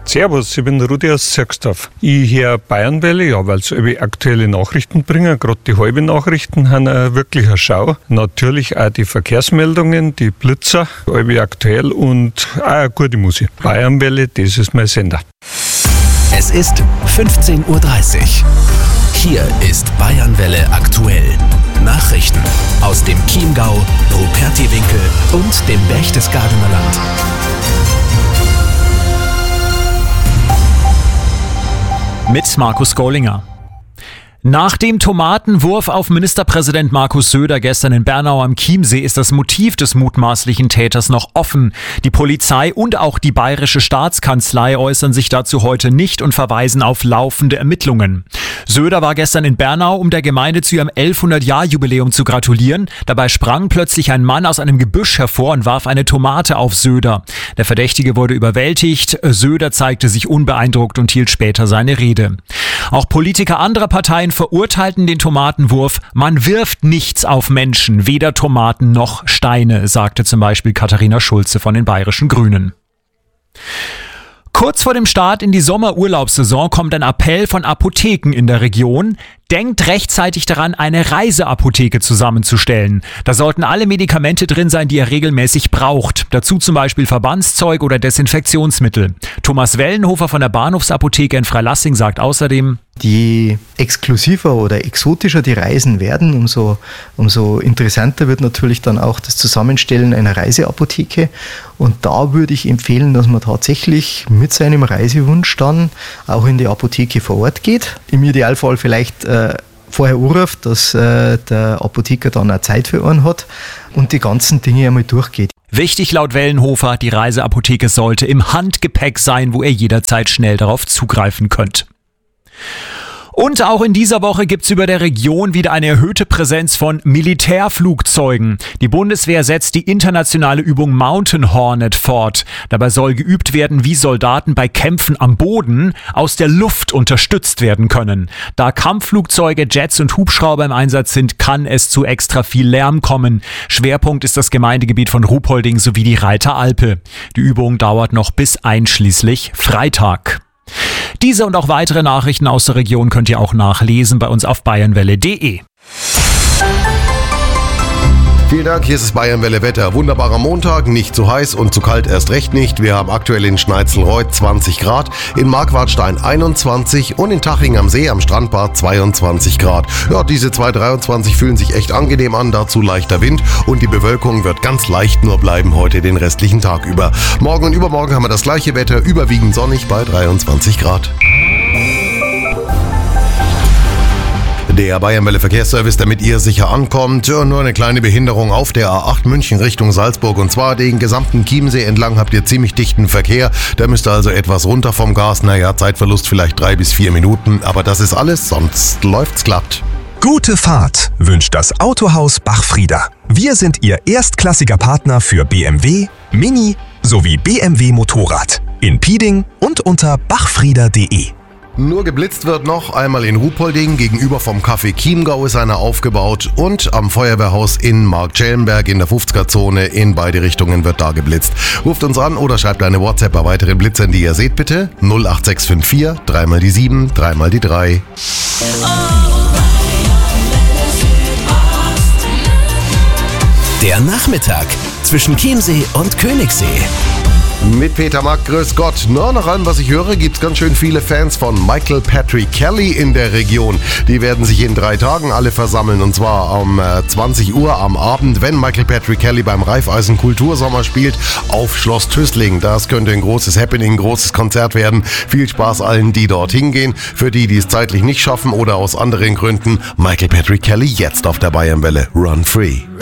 Servus, ich bin Rudi aus Zirksdorf. Ich höre Bayernwelle, ja, weil sie aktuelle Nachrichten bringen. Gerade die halben Nachrichten haben wirklich eine Schau. Natürlich auch die Verkehrsmeldungen, die Blitzer, aktuell und auch gute Musik. Bayernwelle, das ist mein Sender. Es ist 15:30 Uhr. Hier ist Bayernwelle aktuell. Nachrichten aus dem Chiemgau, Rupertiwinkel und dem Berchtesgadener Land. Mit Markus Gollinger. Nach dem Tomatenwurf auf Ministerpräsident Markus Söder gestern in Bernau am Chiemsee ist das Motiv des mutmaßlichen Täters noch offen. Die Polizei und auch die Bayerische Staatskanzlei äußern sich dazu heute nicht und verweisen auf laufende Ermittlungen. Söder war gestern in Bernau, um der Gemeinde zu ihrem 1100-Jahr-Jubiläum zu gratulieren. Dabei sprang plötzlich ein Mann aus einem Gebüsch hervor und warf eine Tomate auf Söder. Der Verdächtige wurde überwältigt. Söder zeigte sich unbeeindruckt und hielt später seine Rede. Auch Politiker anderer Parteien verurteilten den Tomatenwurf. Man wirft nichts auf Menschen, weder Tomaten noch Steine, sagte zum Beispiel Katharina Schulze von den Bayerischen Grünen. Kurz vor dem Start in die Sommerurlaubssaison kommt ein Appell von Apotheken in der Region. Denkt rechtzeitig daran, eine Reiseapotheke zusammenzustellen. Da sollten alle Medikamente drin sein, die ihr regelmäßig braucht. Dazu zum Beispiel Verbandszeug oder Desinfektionsmittel. Thomas Wellenhofer von der Bahnhofsapotheke in Freilassing sagt außerdem: Je exklusiver oder exotischer die Reisen werden, umso interessanter wird natürlich dann auch das Zusammenstellen einer Reiseapotheke. Und da würde ich empfehlen, dass man tatsächlich mit seinem Reisewunsch dann auch in die Apotheke vor Ort geht. Im Idealfall vielleicht vorher anruft, dass der Apotheker dann auch Zeit für einen hat und die ganzen Dinge einmal durchgeht. Wichtig laut Wellenhofer, die Reiseapotheke sollte im Handgepäck sein, wo ihr jederzeit schnell darauf zugreifen könnt. Und auch in dieser Woche gibt's über der Region wieder eine erhöhte Präsenz von Militärflugzeugen. Die Bundeswehr setzt die internationale Übung Mountain Hornet fort. Dabei soll geübt werden, wie Soldaten bei Kämpfen am Boden aus der Luft unterstützt werden können. Da Kampfflugzeuge, Jets und Hubschrauber im Einsatz sind, kann es zu extra viel Lärm kommen. Schwerpunkt ist das Gemeindegebiet von Ruhpolding sowie die Reiteralpe. Die Übung dauert noch bis einschließlich Freitag. Diese und auch weitere Nachrichten aus der Region könnt ihr auch nachlesen bei uns auf bayernwelle.de. Vielen Dank, hier ist das Bayernwelle Wetter. Wunderbarer Montag, nicht zu heiß und zu kalt erst recht nicht. Wir haben aktuell in Schneitzelreuth 20 Grad, in Marquardstein 21 und in Taching am See am Strandbad 22 Grad. Ja, diese 23 fühlen sich echt angenehm an, dazu leichter Wind und die Bewölkung wird ganz leicht nur bleiben heute den restlichen Tag über. Morgen und übermorgen haben wir das gleiche Wetter, überwiegend sonnig bei 23 Grad. Der Bayernwelle Verkehrsservice, damit ihr sicher ankommt. Ja, nur eine kleine Behinderung auf der A8 München Richtung Salzburg. Und zwar den gesamten Chiemsee entlang habt ihr ziemlich dichten Verkehr. Da müsst ihr also etwas runter vom Gas. Naja, Zeitverlust vielleicht 3 bis 4 Minuten. Aber das ist alles, sonst läuft's glatt. Gute Fahrt wünscht das Autohaus Bachfrieder. Wir sind Ihr erstklassiger Partner für BMW, Mini sowie BMW Motorrad. In Pieding und unter bachfrieder.de. Nur geblitzt wird noch, einmal in Ruhpolding, gegenüber vom Café Chiemgau ist einer aufgebaut und am Feuerwehrhaus in Marktschellenberg in der 50er-Zone in beide Richtungen wird da geblitzt. Ruft uns an oder schreibt eine WhatsApp bei weiteren Blitzern, die ihr seht, bitte 08654 3 mal die 7, 3 mal die 3. Der Nachmittag zwischen Chiemsee und Königssee. Mit Peter Mack, grüß Gott. Na, nach allem, was ich höre, gibt's ganz schön viele Fans von Michael Patrick Kelly in der Region. Die werden sich in 3 Tagen alle versammeln und zwar um 20 Uhr am Abend, wenn Michael Patrick Kelly beim Raiffeisen Kultursommer spielt, auf Schloss Tüßling. Das könnte ein großes Happening, ein großes Konzert werden. Viel Spaß allen, die dort hingehen. Für die es zeitlich nicht schaffen oder aus anderen Gründen, Michael Patrick Kelly jetzt auf der Bayernwelle. Run Free.